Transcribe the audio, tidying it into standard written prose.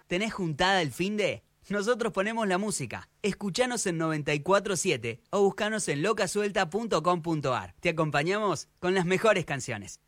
¿Tenés juntada el finde? Nosotros ponemos la música. Escuchanos en 94.7 o buscanos en locasuelta.com.ar. Te acompañamos con las mejores canciones.